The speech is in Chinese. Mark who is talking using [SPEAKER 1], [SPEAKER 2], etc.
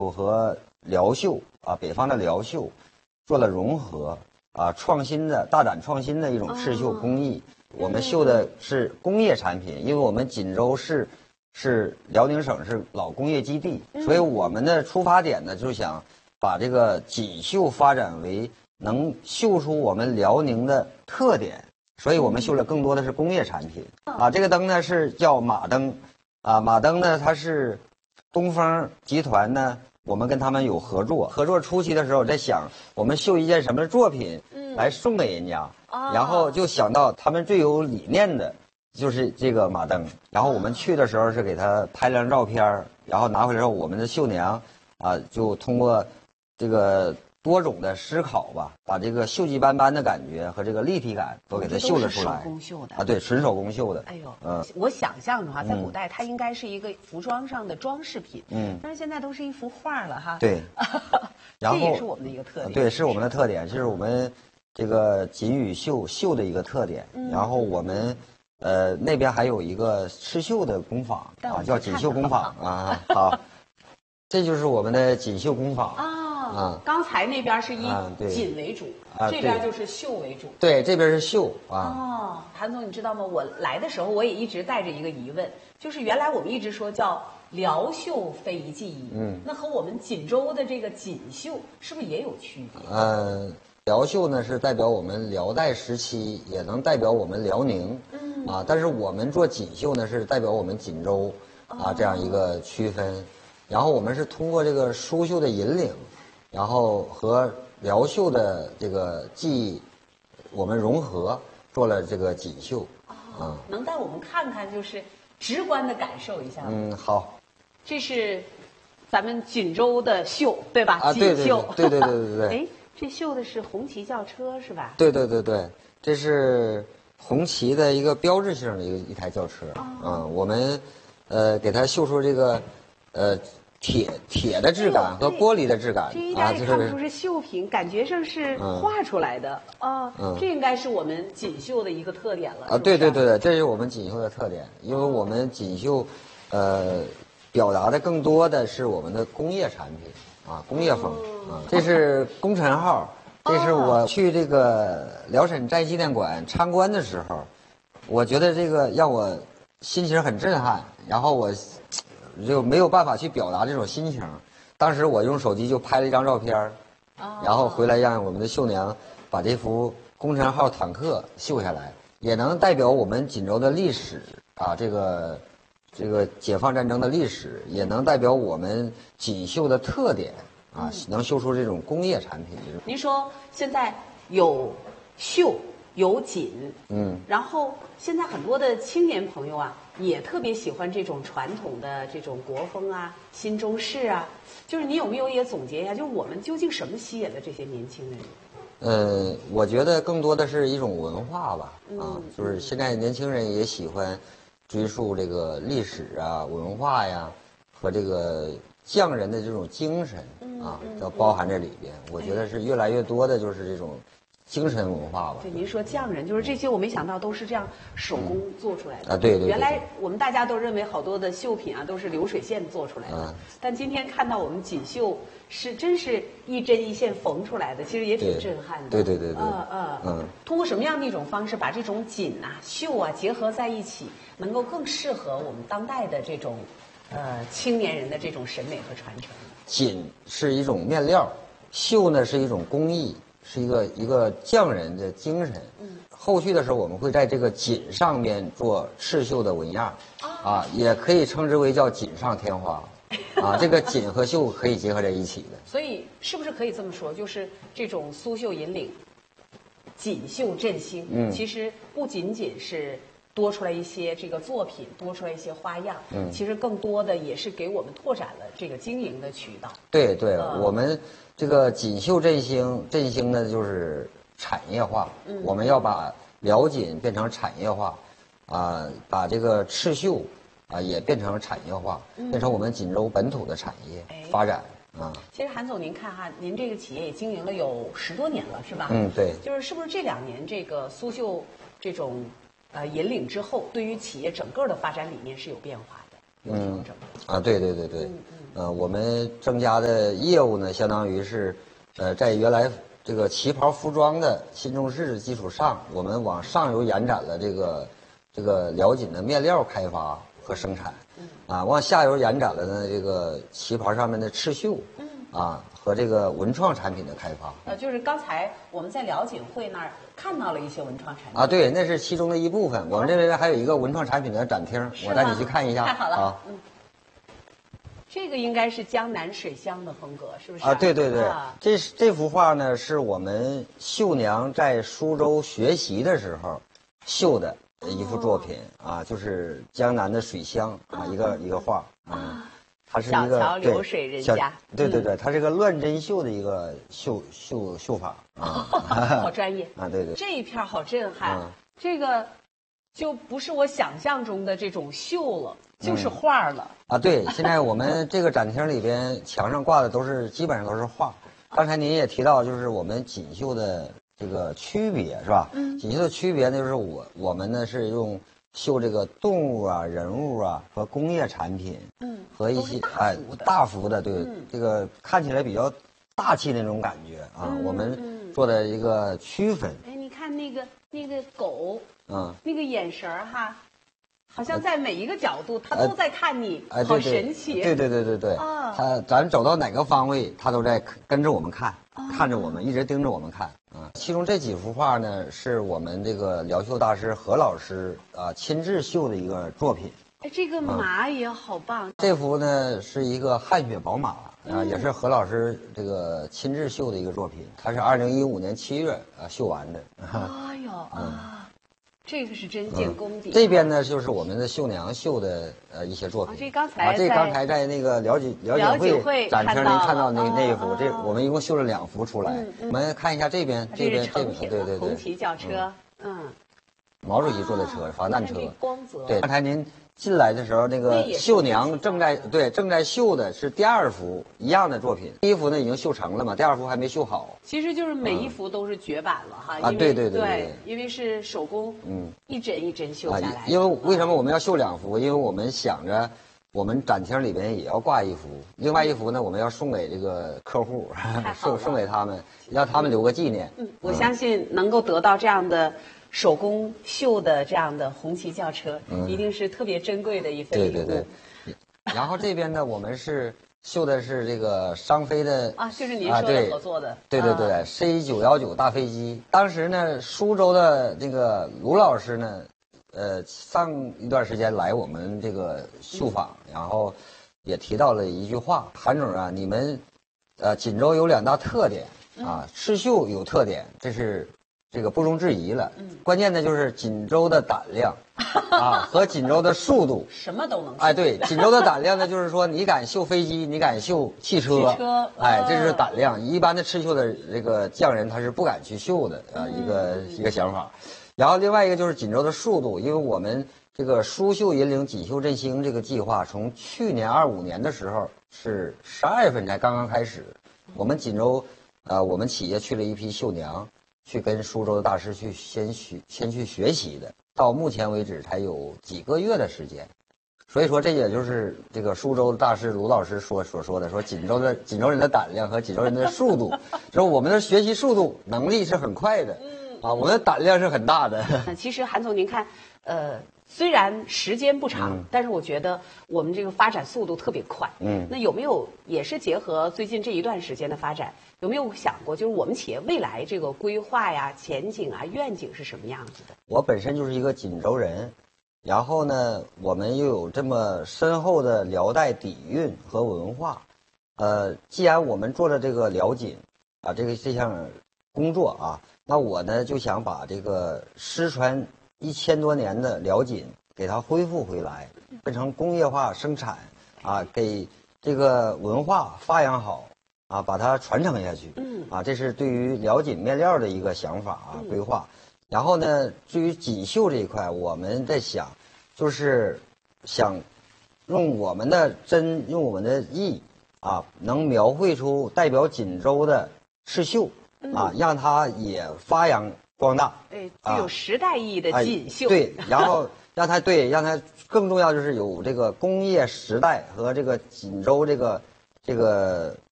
[SPEAKER 1] 和辽绣啊，北方的辽绣做了融合啊，大胆创新的一种刺绣工艺。我们绣的是工业产品，因为我们锦州市是辽宁省是老工业基地，所以我们的出发点呢，就是想把这个锦绣发展为能绣出我们辽宁的特点，所以我们绣的更多的是工业产品啊。这个灯呢是叫马灯啊，马灯呢它是东风集团呢，我们跟他们有合作。合作初期的时候，在想我们绣一件什么作品来送给人家，然后就想到他们最有理念的就是这个马灯。然后我们去的时候是给他拍了张照片，然后拿回来之后，我们的绣娘啊就通过这个多种的思考吧，把这个锈迹斑斑的感觉和这个立体感都给它绣了出来。
[SPEAKER 2] 手工绣的
[SPEAKER 1] 啊，对，纯手工绣的。
[SPEAKER 2] 哎呦，我想象着哈，在古代它应该是一个服装上的装饰品，但是现在都是一幅画了哈。
[SPEAKER 1] 对，然后
[SPEAKER 2] 这也是我们的一个特点。
[SPEAKER 1] 对，是我们的特点，就是我们这个锦羽绣的一个特点。然后我们那边还有一个刺绣的工坊啊，叫锦绣工坊啊。好，这就是我们的锦绣工坊
[SPEAKER 2] 啊。刚才那边是以锦为主，这边就是绣为主。
[SPEAKER 1] 对，这边是绣啊。
[SPEAKER 2] 哦，韩总，你知道吗？我来的时候我也一直带着一个疑问，就是原来我们一直说叫辽绣非遗技艺，那和我们锦州的这个锦绣是不是也有区别？
[SPEAKER 1] 辽绣呢是代表我们辽代时期，也能代表我们辽宁，但是我们做锦绣呢是代表我们锦州啊这样一个区分。然后我们是通过这个苏绣的引领，然后和辽绣的这个技艺，我们融合做了这个锦绣。
[SPEAKER 2] 能带我们看看，就是直观的感受一下吗？
[SPEAKER 1] 好。
[SPEAKER 2] 这是咱们锦州的绣，对吧？
[SPEAKER 1] 啊，对对对对对对对。
[SPEAKER 2] 哎，这绣的是红旗轿车是吧？
[SPEAKER 1] 对对对对，这是红旗的一个标志性的一台轿车。我们给它绣出这个铁的质感和玻璃的质感。
[SPEAKER 2] 这一点也看不出是绣品，感觉上是画出来的啊。这应该是我们锦绣的一个特点了。啊，
[SPEAKER 1] 对对对对，这是我们锦绣的特点，因为我们锦绣表达的更多的是我们的工业产品啊，工业风啊。这是功臣号，这是我去这个辽沈寨纪念馆参观的时候，我觉得这个让我心情很震撼，然后我就没有办法去表达这种心情。当时我用手机就拍了一张照片，然后回来让我们的绣娘把这幅功臣号坦克绣下来，也能代表我们锦州的历史啊，这个解放战争的历史，也能代表我们锦绣的特点啊，能绣出这种工业产品。
[SPEAKER 2] 您说现在有绣有锦，然后现在很多的青年朋友啊，也特别喜欢这种传统的这种国风啊、新中式啊，就是你有没有也总结一下，就是我们究竟什么吸引了这些年轻人？
[SPEAKER 1] 我觉得更多的是一种文化吧，就是现在年轻人也喜欢追溯这个历史啊、文化呀，和这个匠人的这种精神啊，都包含在里边。我觉得是越来越多的就是这种精神文化吧。
[SPEAKER 2] 对，您说匠人，就是这些，我没想到都是这样手工做出来的。
[SPEAKER 1] 对对。
[SPEAKER 2] 原来我们大家都认为好多的绣品啊都是流水线做出来的，但今天看到我们锦绣是真是一针一线缝出来的，其实也挺震撼的。
[SPEAKER 1] 对对对对。
[SPEAKER 2] 通过什么样的一种方式把这种锦啊、绣啊结合在一起，能够更适合我们当代的这种青年人的这种审美和传承？
[SPEAKER 1] 锦是一种面料，绣呢是一种工艺，是一个匠人的精神。后续的时候我们会在这个锦上面做刺绣的纹样，也可以称之为叫锦上添花。这个锦和绣可以结合在一起的。
[SPEAKER 2] 所以是不是可以这么说，就是这种苏绣引领，锦绣振兴，其实不仅仅是多出来一些这个作品，多出来一些花样，其实更多的也是给我们拓展了这个经营的渠道。
[SPEAKER 1] 对对，我们这个锦绣振兴呢就是产业化，我们要把辽锦变成产业化，把这个刺绣也变成产业化，变成我们锦州本土的产业发展。
[SPEAKER 2] 其实韩总，您看哈，您这个企业也经营了有10多年了，是吧？
[SPEAKER 1] 对。
[SPEAKER 2] 是不是这2年这个苏绣这种引领之后，对于企业整个的发展理念是有变化的，有调整？
[SPEAKER 1] 对对对对。 我们增加的业务呢，相当于是，在原来这个旗袍服装的新中式的基础上，我们往上游延展了这个辽锦的面料开发和生产，往下游延展了呢这个旗袍上面的刺绣，和这个文创产品的开发。
[SPEAKER 2] 就是刚才我们在辽锦会那儿看到了一些文创产品。
[SPEAKER 1] 对，那是其中的一部分。我们这边还有一个文创产品的展厅，我带你去看一下。
[SPEAKER 2] 太好了
[SPEAKER 1] 啊。
[SPEAKER 2] 这个应该是江南水乡的风格，是不是？
[SPEAKER 1] 对对对，这幅画呢是我们绣娘在苏州学习的时候绣的一幅作品就是江南的水乡一个画它是一个
[SPEAKER 2] 小桥流水人家。
[SPEAKER 1] 对对对，它是个乱针绣的一个绣法
[SPEAKER 2] 好专业
[SPEAKER 1] 对对。
[SPEAKER 2] 这一片好震撼，这个就不是我想象中的这种绣了。就是画了
[SPEAKER 1] 对，现在我们这个展厅里边墙上挂的基本上都是画。刚才您也提到，就是我们锦绣的这个区别是吧？锦绣的区别呢，就是我们呢是用绣这个动物人物和工业产品，和一些大幅的对这个看起来比较大气那种感觉我们做的一个区分。
[SPEAKER 2] 你看那个狗，那个眼神好像在每一个角度，他都在看你，好神奇。
[SPEAKER 1] 对对对对对，咱走到哪个方位，他都在跟着我们看，看着我们，一直盯着我们看其中这几幅画呢，是我们这个辽绣大师何老师亲自绣的一个作品。
[SPEAKER 2] 这个马也好棒。
[SPEAKER 1] 这幅呢是一个汗血宝马也是何老师这个亲自绣的一个作品，他是2015年7月绣完的。
[SPEAKER 2] 哎呦这个是真见功底。
[SPEAKER 1] 这边呢就是我们的绣娘绣的一些作品。
[SPEAKER 2] 这刚才
[SPEAKER 1] 在那个辽锦会展厅您看到那一幅，这我们一共绣了2幅出来。我们看一下这边，对对对，
[SPEAKER 2] 红旗轿车，
[SPEAKER 1] 毛主席坐的车，防弹车。
[SPEAKER 2] 光泽。
[SPEAKER 1] 对，刚才您进来的时候，那个绣娘正在绣的是第2幅一样的作品。第1幅呢已经绣成了嘛，第2幅还没绣好。
[SPEAKER 2] 其实就是每一幅都是绝版了
[SPEAKER 1] 对，
[SPEAKER 2] 因为是手工，一针一针绣下来。
[SPEAKER 1] 因为为什么我们要绣2幅？因为我们想着我们展厅里边也要挂1幅，另外1幅呢我们要送给这个客户，送给他们，让他们留个纪念。
[SPEAKER 2] 我相信能够得到这样的手工绣的这样的红旗轿车，一定是特别珍贵的一份礼物。
[SPEAKER 1] 对。然后这边呢，我们是绣的是这个商飞的
[SPEAKER 2] 就是您说的合作的。
[SPEAKER 1] 对C919大飞机。当时呢，苏州的这个卢老师呢，上一段时间来我们这个绣坊，然后也提到了一句话：韩总你们锦州有2大特点刺绣有特点，这是这个不容置疑了。关键的就是锦州的胆量和锦州的速度，
[SPEAKER 2] 什么都能
[SPEAKER 1] 对，锦州的胆量呢，就是说你敢绣飞机，你敢绣汽车，这是胆量。一般的刺绣的这个匠人他是不敢去绣的一个想法。然后另外一个就是锦州的速度，因为我们这个苏绣引领锦绣振兴这个计划，从去年25年的时候是12月份才刚刚开始。我们锦州我们企业去了一批绣娘，去跟苏州的大师先去学习的，到目前为止才有几个月的时间。所以说这也就是这个苏州的大师卢老师所说的，说锦州人的胆量和锦州人的速度，说我们的学习速度能力是很快的我们的胆量是很大的。
[SPEAKER 2] 其实韩总您看虽然时间不长，但是我觉得我们这个发展速度特别快。那有没有也是结合最近这一段时间的发展，有没有想过就是我们企业未来这个规划呀、前景愿景是什么样子的？
[SPEAKER 1] 我本身就是一个锦州人，然后呢，我们又有这么深厚的辽代底蕴和文化，既然我们做了这个辽锦这项工作那我呢就想把这个失传1000多年的辽锦给它恢复回来，变成工业化生产给这个文化发扬好把它传承下去这是对于辽锦面料的一个想法规划。然后呢，至于锦绣这一块，我们在想，就是想用我们的针，用我们的意能描绘出代表锦州的刺绣让它也发扬光大。
[SPEAKER 2] 具有时代意义的锦绣。
[SPEAKER 1] 对，然后让它更重要就是有这个工业时代和这个锦州这个